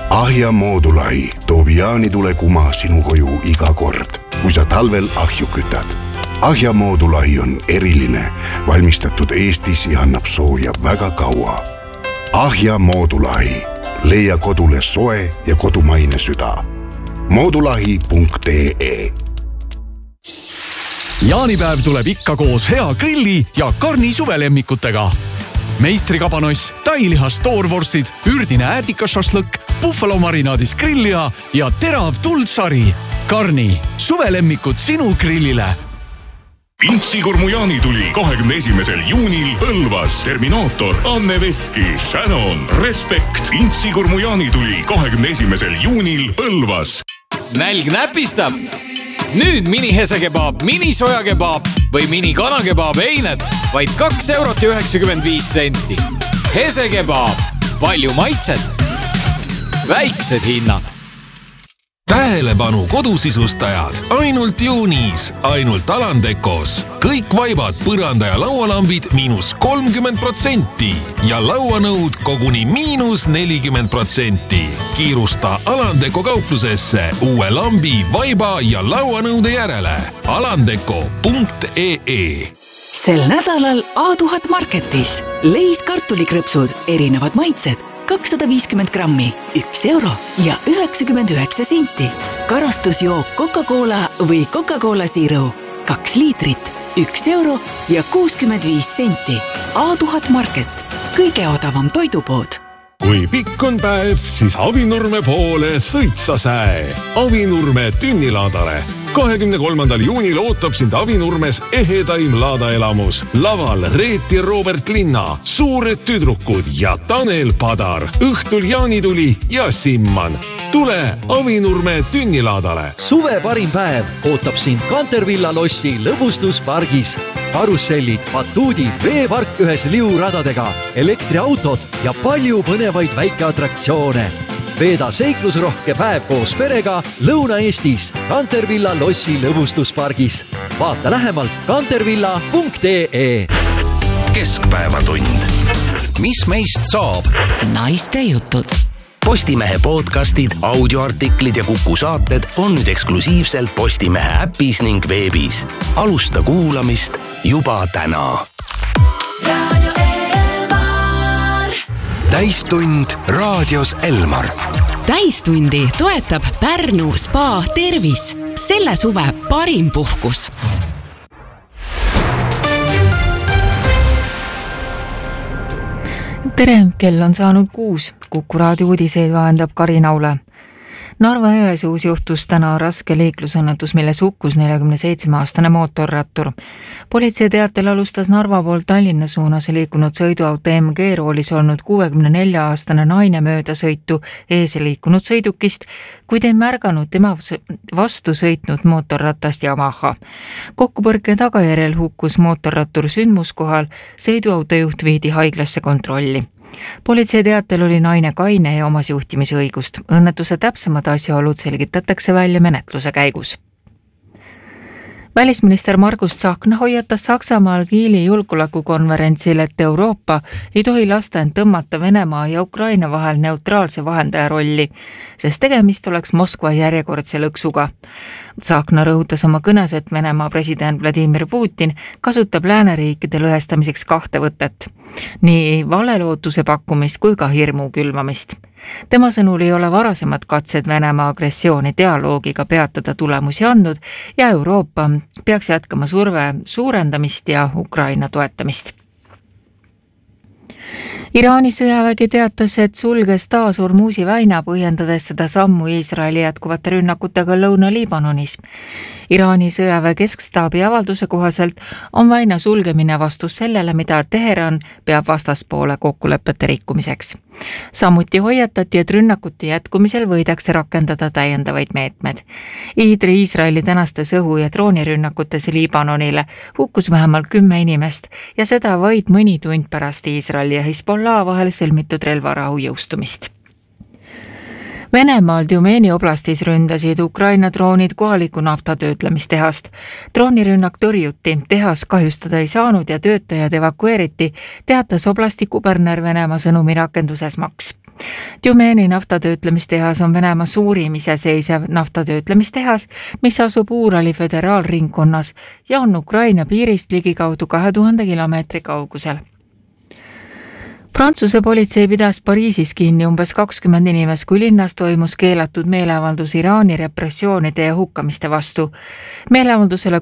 Ahja Moodulai toob jaanitule kuma sinu koju iga kord, kui sa talvel ahju kütad. Ahja Moodulai on eriline, valmistatud Eestis ja annab sooja väga kaua. Ahja Moodulai. Leia kodule soe ja kodumaine süda. Moodulahi.ee. Jaanipäev tuleb ikka koos hea grilli ja Karni suvelemmikutega. Meistrikabanoss, tailihas toorvorstid, ürdine äätikašašlõkk, buffalo marinaadis grillliha ja terav tuldsari. Karni, suvelemmikud sinu grillile. Intsikurmu jaanituli 21. juunil Põlvas. Terminaator, Anne Veski, Shannon, Respekt. Intsikurmu jaanituli 21. juunil Põlvas. Nälg näpistab. Nüüd mini-hesekebaab, mini-sojakebaab või mini-kanakebaab eined vaid 2,95 €. Hesekebaab, palju maitset, väiksed hinnad. Tähelepanu kodusisustajad, ainult juunis, ainult Alandekos. Kõik vaibad, põranda ja laualambid -30% ja lauanõud koguni -40%. Kiirusta Alandeko kauplusesse uue lambi, vaiba ja lauanõude järele. Alandeko.ee. Sel nädalal A1000 Marketis leis kartulikrõpsud, erinevad maitsed, 250 grammi, 1 € ja 99 senti. Karastusjook Coca-Cola või Coca-Cola Zero, 2 liitrit, 1 € ja 65 senti. A1000 Market, kõige odavam toidupood. Kui pikk on päev, siis Avinurme poole sõitsa säe. Avinurme tünnilaadale. 23. juunil ootab sind Avinurmes ehedaim laadaelamus. Laval Reet ja Robert Linna, Suured tüdrukud ja Tanel Padar. Õhtul jaanituli ja Simman. Tule Avinurme tünnilaadale. Suve parim päev ootab sind Cantervilla lossi lõbustuspargis. Karussellid, batuudid, veepark ühes liuradadega, elektriautod ja palju põnevaid väikeatraktsioone. Veeda seiklusrohke päev koos perega Lõuna-Eestis Cantervilla lossi lõbustuspargis. Vaata lähemalt cantervilla.ee. Keskpäevatund. Mis meist saab? Naiste jutud. Postimehe podcastid, audioartiklid ja Kuku saated on nüüd eksklusiivselt Postimehe äpis ning veebis. Alusta kuulamist juba täna. Täistund raadios Elmar. Täistundi toetab Pärnu Spa Tervis. Selle suve parim puhkus. Tere, kell on saanud 6. Kuku raadio uudiseid vahendab Karin Aule. Narva-Jõesuus juhtus täna raske liiklusõnnetus, milles hukkus 47-aastane mootorrattur. Politsei teatel alustas Narva poolt Tallinna suunas liikunud sõiduauto MG roolis olnud 64-aastane naine mööda sõitu ees liikunud sõidukist, kuid ei märganud tema vastu sõitnud mootorratast Yamaha. Kokkupõrke tagajärjel hukkus mootorrattur sündmuskohal, sõiduautojuht viidi haiglasse kontrolli. Politsei teatel oli naine kaine ja omas juhtimisõigust. Õnnetuse täpsemad asjaolud selgitatakse välja menetluse käigus. Välisminister Margus Tsahkna hoiatas Saksamaal Kiili julgeolekukonverentsil, et Euroopa ei tohi lasta end tõmmata Venemaa ja Ukraina vahel neutraalse vahendaja rolli, sest tegemist oleks Moskva järjekordse lõksuga. Tsahkna rõhutas oma kõnes, et Venemaa president Vladimir Putin kasutab lääneriikide lõhestamiseks 2 võtet, nii valelootuse pakkumist kui ka hirmu külvamist. Tema sõnul ei ole varasemad katsed Venemaa agressiooni dialoogiga peatada tulemusi andnud ja Euroopa peaks jätkama surve suurendamist ja Ukraina toetamist. Iraani sõjavägi teatas, et sulges taas Hormuzi väina, põhjendades seda sammu Iisraeli jätkuvate rünnakutega Lõuna-Liibanonis. Iraani sõjaväe keskstaabi avalduse kohaselt on väina sulgemine vastus sellele, mida Teheran peab vastaspoole kokkulepete rikkumiseks. Samuti hoiatati, et rünnakute jätkumisel võidakse rakendada täiendavaid meetmed. Iisraeli tänastes õhu- ja droonirünnakutes Liibanonile hukkus vähemalt 10 inimest ja seda vaid mõni tund pärast Iisraeli ja Hezbollah vahel sõlmitud relvarahu jõustumist. Venemaal Tjumeni oblastis ründasid Ukraina droonid kohaliku naftatöötlemistehast. Droonirünnak tõrjuti, tehas kahjustada ei saanud ja töötajad evakueeriti, teatas oblasti kuberner Venemaa sõnumi rakenduses Maks. Tjumeni naftatöötlemistehas on Venemaa suurim iseseisev naftatöötlemistehas, mis asub Uurali föderaalringkonnas ja on Ukraina piirist ligikaudu 2000 kilomeetri kaugusel. Prantsuse politsei pidas Pariisis kinni umbes 20 inimest, kui linnas toimus keelatud meeleavaldus Iraani repressioonide ja hukkamiste vastu. Meeleavaldusele